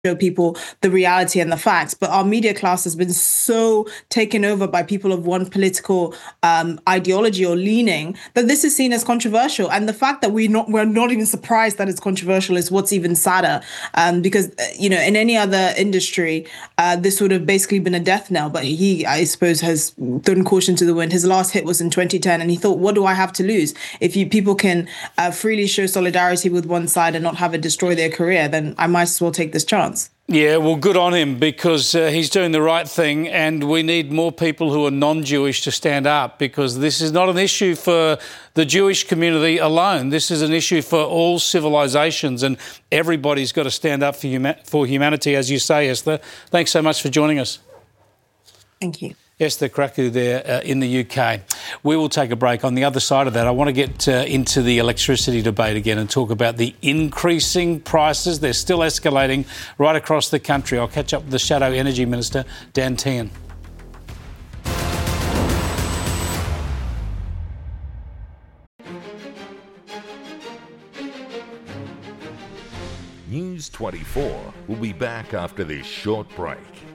show people the reality and the facts. But our media class has been so taken over by people of one political ideology or leaning that this is seen as controversial. And the fact that we're not even surprised that it's controversial is what's even sadder. Because in any other industry, this would have basically been a death knell. But he, I suppose, has thrown caution to the wind. His last hit was in 2010, and he thought, "What do I have to lose? If people can freely show solidarity with one side and not have it destroy their career, then I might as well take this chance." Yeah, well, good on him, because he's doing the right thing, and we need more people who are non-Jewish to stand up, because this is not an issue for the Jewish community alone. This is an issue for all civilisations, and everybody's got to stand up for humanity, as you say, Esther. Thanks so much for joining us. Thank you. Esther Krakue there in the UK. We will take a break. On the other side of that, I want to get into the electricity debate again and talk about the increasing prices. They're still escalating right across the country. I'll catch up with the Shadow Energy Minister, Dan Tehan. News 24 will be back after this short break.